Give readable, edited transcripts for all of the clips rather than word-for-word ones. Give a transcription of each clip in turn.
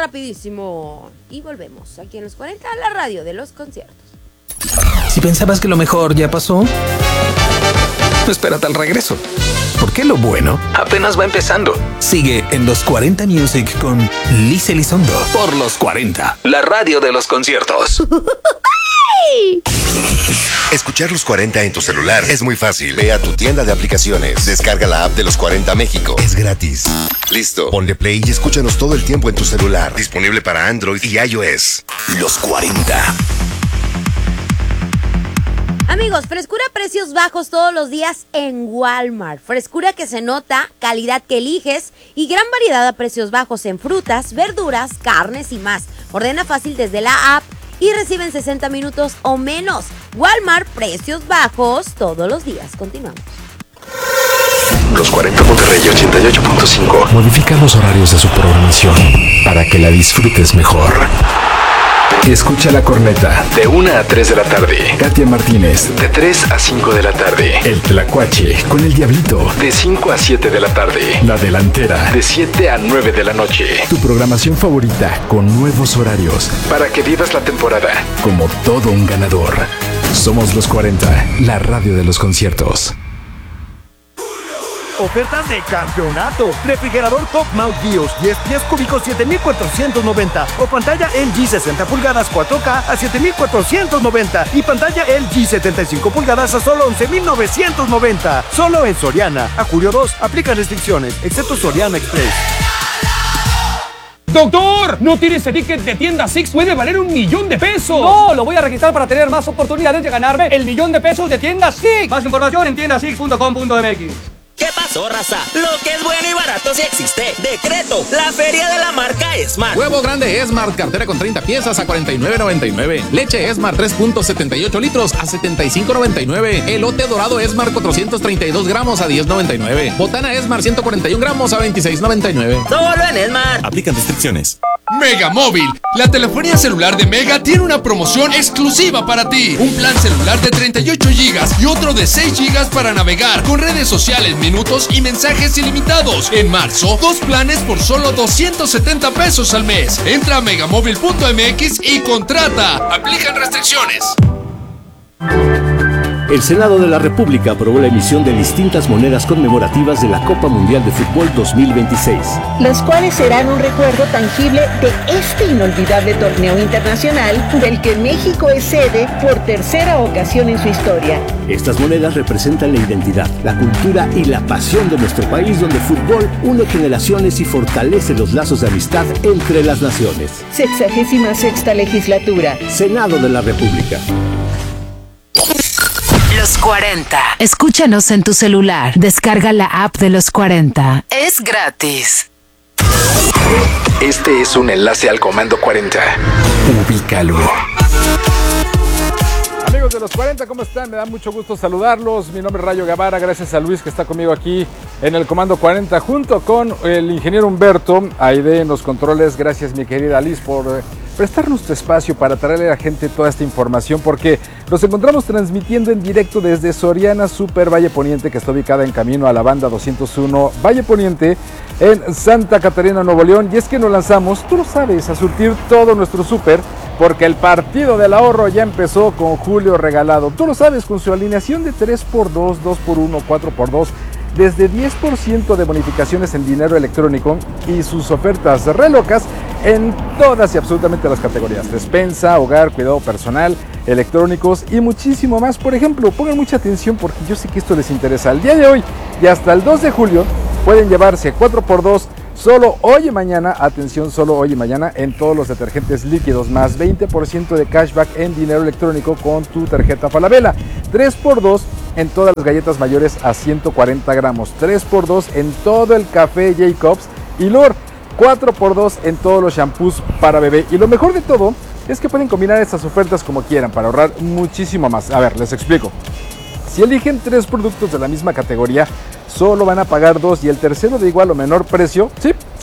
rapidísimo y volvemos aquí en los 40, la radio de los conciertos. Si pensabas que lo mejor ya pasó, espérate al regreso, porque lo bueno apenas va empezando. Sigue en los 40 Music con Liz Elizondo por los 40, la radio de los conciertos. Escuchar los 40 en tu celular es muy fácil. Ve a tu tienda de aplicaciones, descarga la app de los 40 México. Es gratis. Listo, ponle play y escúchanos todo el tiempo en tu celular. Disponible para Android y iOS. Los 40. Amigos, frescura a precios bajos todos los días en Walmart. Frescura que se nota, calidad que eliges y gran variedad a precios bajos en frutas, verduras, carnes y más. Ordena fácil desde la app y reciben 60 minutos o menos. Walmart, precios bajos todos los días. Continuamos. Los 40 Monterrey 88.5. Modifica los horarios de su programación para que la disfrutes mejor. Escucha La Corneta de 1 a 3 de la tarde. Katia Martínez de 3 a 5 de la tarde. El Tlacuache con el Diablito de 5 a 7 de la tarde. La Delantera de 7 a 9 de la noche. Tu programación favorita con nuevos horarios para que vivas la temporada como todo un ganador. Somos los 40, la radio de los conciertos. Ofertas de campeonato. Refrigerador Top Mount BIOS 10 pies cúbicos 7,490 o pantalla LG 60 pulgadas 4K a 7,490 y pantalla LG 75 pulgadas a solo 11,990. Solo en Soriana. A julio 2 aplican restricciones, excepto Soriana Express. ¡Doctor! ¿No tiene ese ticket de tienda Six? ¡Puede valer $1,000,000! No, lo voy a registrar para tener más oportunidades de ganarme el $1,000,000 de tienda Six. Más información en tiendasix.com.mx. ¿Qué pasó, raza? Lo que es bueno y barato sí existe. Decreto, la feria de la marca Smart. Huevo grande Smart, cartera con 30 piezas a $49.99. Leche Smart 3.78 litros a $75.99. Elote dorado Smart 432 gramos a $10.99. Botana Smart 141 gramos a $26.99. Solo en Smart. Aplican restricciones. Mega Móvil, la telefonía celular de Mega tiene una promoción exclusiva para ti. Un plan celular de 38 GB y otro de 6 GB para navegar con redes sociales, minutos y mensajes ilimitados. En marzo, 2 planes por solo $270 al mes. Entra a megamóvil.mx y contrata. Aplican restricciones. El Senado de la República aprobó la emisión de distintas monedas conmemorativas de la Copa Mundial de Fútbol 2026. Las cuales serán un recuerdo tangible de este inolvidable torneo internacional del que México es sede por tercera ocasión en su historia. Estas monedas representan la identidad, la cultura y la pasión de nuestro país, donde el fútbol une generaciones y fortalece los lazos de amistad entre las naciones. 66ª legislatura. Senado de la República. Los 40. Escúchanos en tu celular. Descarga la app de Los 40. Es gratis. Este es un enlace al Comando 40. Ubícalo. Amigos de Los 40, ¿cómo están? Me da mucho gusto saludarlos. Mi nombre es Rayo Guevara. Gracias a Luis que está conmigo aquí en el Comando 40 junto con el ingeniero Humberto Aide en los controles. Gracias, mi querida Liz, por prestarnos tu espacio para traerle a la gente toda esta información, porque nos encontramos transmitiendo en directo desde Soriana Super Valle Poniente, que está ubicada en camino a la banda 201 Valle Poniente en Santa Catarina, Nuevo León. Y es que nos lanzamos, tú lo sabes, a surtir todo nuestro súper, porque el partido del ahorro ya empezó con Julio Regalado. Tú lo sabes, con su alineación de 3x2, 2x1, 4x2, desde 10% de bonificaciones en dinero electrónico y sus ofertas re locas en todas y absolutamente las categorías: despensa, hogar, cuidado personal, electrónicos y muchísimo más. Por ejemplo, pongan mucha atención porque yo sé que esto les interesa. El día de hoy y hasta el 2 de julio pueden llevarse 4x2 solo hoy y mañana, atención, solo hoy y mañana, en todos los detergentes líquidos, más 20% de cashback en dinero electrónico con tu tarjeta Falabella. 3x2 en todas las galletas mayores a 140 gramos. 3x2 en todo el café Jacobs y Lur. 4x2 en todos los shampoos para bebé. Y lo mejor de todo es que pueden combinar estas ofertas como quieran para ahorrar muchísimo más. A ver, les explico. Si eligen 3 productos de la misma categoría, solo van a pagar 2 y el tercero de igual o menor precio, sí,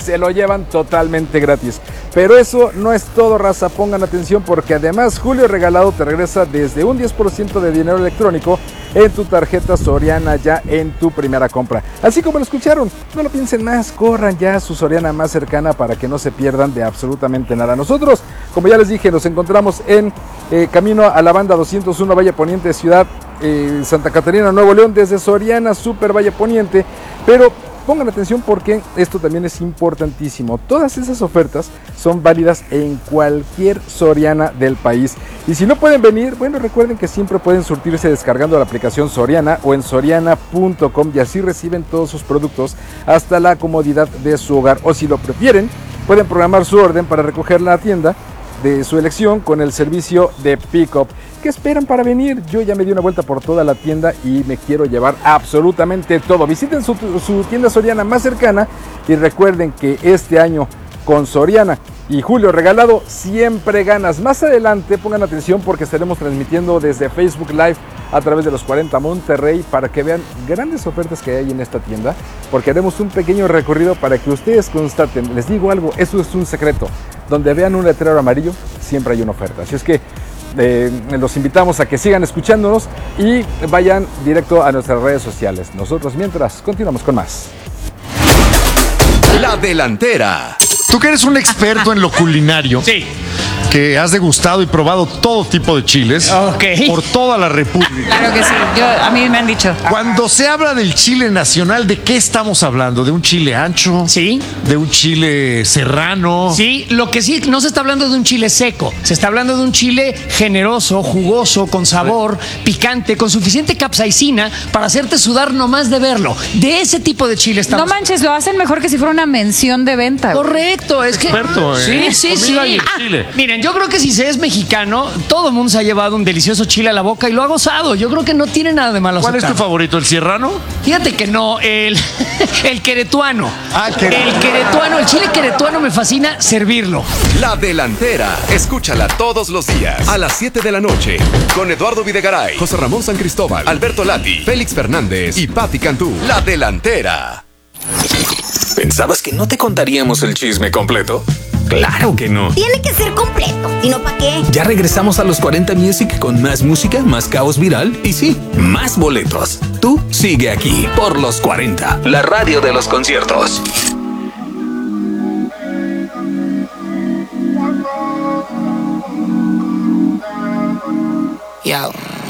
se lo llevan totalmente gratis. Pero eso no es todo, raza, pongan atención porque además Julio Regalado te regresa desde un 10% de dinero electrónico en tu tarjeta Soriana ya en tu primera compra. Así como lo escucharon, no lo piensen más, corran ya a su Soriana más cercana para que no se pierdan de absolutamente nada. Nosotros, como ya les dije, nos encontramos en camino a la banda 201 Valle Poniente, Ciudad Santa Catarina, Nuevo León, desde Soriana Super Valle Poniente, pero pongan atención porque esto también es importantísimo. Todas esas ofertas son válidas en cualquier Soriana del país. Y si no pueden venir, bueno, recuerden que siempre pueden surtirse descargando la aplicación Soriana o en soriana.com y así reciben todos sus productos hasta la comodidad de su hogar. O si lo prefieren, pueden programar su orden para recoger la tienda de su elección con el servicio de pick-up. ¿Qué esperan para venir? Yo ya me di una vuelta por toda la tienda y me quiero llevar absolutamente todo. Visiten su tienda Soriana más cercana y recuerden que este año con Soriana y Julio Regalado siempre ganas. Más adelante pongan atención porque estaremos transmitiendo desde Facebook Live a través de los 40 Monterrey para que vean grandes ofertas que hay en esta tienda, porque haremos un pequeño recorrido para que ustedes constaten. Les digo algo, eso es un secreto. Donde vean un letrero amarillo, siempre hay una oferta. Así es que los invitamos a que sigan escuchándonos y vayan directo a nuestras redes sociales. Nosotros mientras continuamos con más. La delantera. Tú que eres un experto en lo culinario. Sí. Que has degustado y probado todo tipo de chiles por toda la República. Claro que sí, a mí me han dicho. Cuando se habla del chile nacional, ¿de qué estamos hablando? ¿De un chile ancho? Sí. ¿De un chile serrano? Sí, lo que sí, no se está hablando de un chile seco, se está hablando de un chile generoso, jugoso, con sabor, picante, con suficiente capsaicina para hacerte sudar nomás de verlo. De ese tipo de chile estamos. No manches, lo hacen mejor que si fuera una mención de venta. Correcto, es que... Experto, Sí. Chile. Miren, yo creo que si se es mexicano, todo el mundo se ha llevado un delicioso chile a la boca y lo ha gozado. Yo creo que no tiene nada de malo. ¿Cuál es tu favorito? ¿El serrano? Fíjate que no, el queretuano. El chile queretuano me fascina servirlo. La delantera. Escúchala todos los días a las 7 de la noche con Eduardo Videgaray, José Ramón San Cristóbal, Alberto Lati, Félix Fernández y Pati Cantú. La delantera. ¿Pensabas que no te contaríamos el chisme completo? Claro que no. Tiene que ser completo, si no, ¿para qué? Ya regresamos a los 40 Music con más música, más caos viral y sí, más boletos. Tú sigue aquí por los 40, la radio de los conciertos. Yo.